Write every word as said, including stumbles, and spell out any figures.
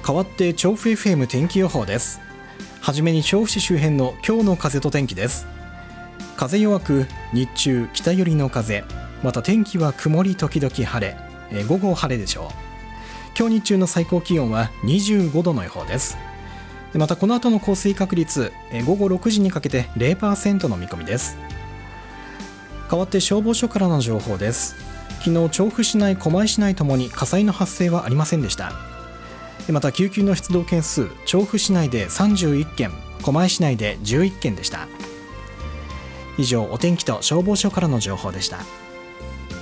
代わって調布 エフエム 天気予報です。はじめに調布市周辺の今日の風と天気です。風弱く、日中北寄りの風、また天気は曇り時々晴れ、え午後晴れでしょう。今日日中の最高気温はにじゅうごどの予報です。またこの後の降水確率、え午後ろくじにかけて ゼロパーセント の見込みです。代わって消防署からの情報です。昨日調布市内、狛江市内ともに火災の発生はありませんでした。また救急の出動件数、調布市内でさんじゅういっけん、狛江市内でじゅういっけんでした。以上、お天気と消防署からの情報でした。